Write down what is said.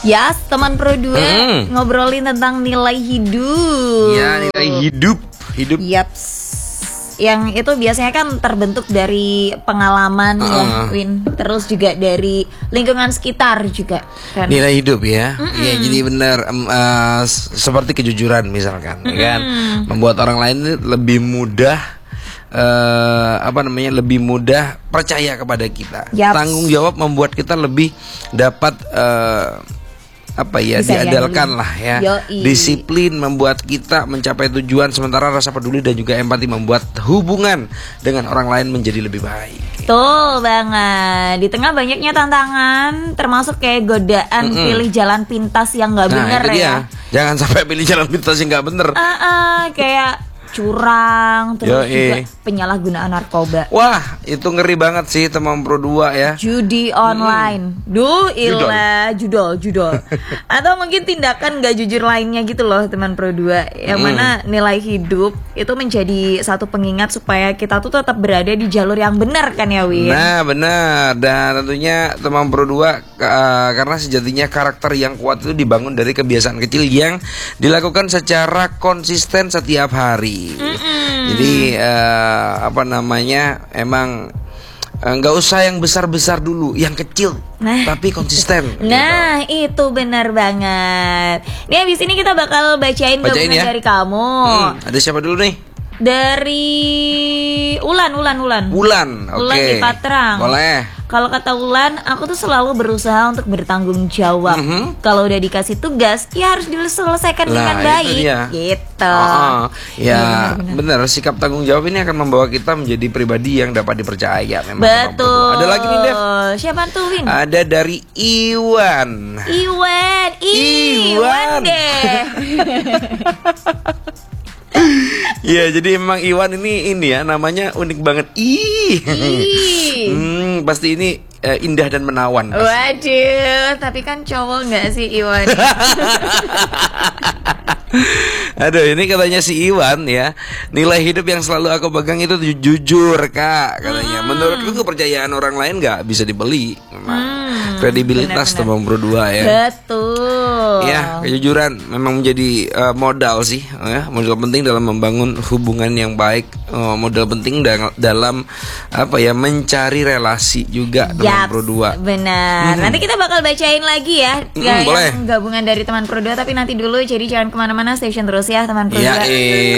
Ya, teman Pro 2 ngobrolin tentang nilai hidup. Ya, nilai hidup. Yaps. Yang itu biasanya kan terbentuk dari pengalaman ya, Win. Terus juga dari lingkungan sekitar juga kan. Nilai hidup ya. Ya, jadi benar seperti kejujuran misalkan, kan? Membuat orang lain lebih mudah lebih mudah percaya kepada kita. Tanggung jawab membuat kita lebih dapat diandalkan lah ya. Disiplin membuat kita mencapai tujuan, sementara rasa peduli dan juga empati membuat hubungan dengan orang lain menjadi lebih baik. Betul banget. Di tengah banyaknya tantangan, termasuk kayak godaan pilih jalan pintas yang nggak bener ya. Dia. Jangan sampai pilih jalan pintas yang nggak bener. Kayak curang, terus juga penyalahgunaan narkoba. Wah, itu ngeri banget sih teman Pro 2 ya. Judi online. Judol. Atau mungkin tindakan gak jujur lainnya gitu loh teman Pro 2. Yang mana nilai hidup itu menjadi satu pengingat supaya kita tuh tetap berada di jalur yang benar kan ya, Win? Nah, benar. Dan tentunya teman Pro 2 karena sejatinya karakter yang kuat itu dibangun dari kebiasaan kecil yang dilakukan secara konsisten setiap hari. Jadi emang nggak usah yang besar-besar dulu, yang kecil tapi konsisten. Nah gitu. Itu benar banget. Nih abis ini kita bakal bacain gabungan dari kamu. Ada siapa dulu nih? Dari Ulan, oke. Di Patrang. Boleh. Kalau kata Ulan, aku tuh selalu berusaha untuk bertanggung jawab. Kalau udah dikasih tugas, ya harus diselesaikan dengan baik. Gitu. Ya, benar. Sikap tanggung jawab ini akan membawa kita menjadi pribadi yang dapat dipercaya. Memang. Betul. Ada lagi nih, Dev. Siapa tuh, Win? Ada dari Iwan deh. Ya, jadi emang Iwan ini ya, namanya unik banget. Pasti ini indah dan menawan. Waduh, tapi kan cowok nggak sih Iwan? Aduh, ini katanya si Iwan ya, nilai hidup yang selalu aku pegang itu jujur, Kak, katanya. Menurutku kepercayaan orang lain nggak bisa dibeli. Kredibilitas teman Pro 2 ya. Betul. Ya, kejujuran memang menjadi modal sih, ya, modal penting dalam membangun hubungan yang baik, modal penting dalam mencari relasi juga teman Pro 2. Benar. Nanti kita bakal bacain lagi ya, boleh. Yang gabungan dari teman Pro 2, tapi nanti dulu, jadi jangan kemana-mana, station terus ya teman Pro 2.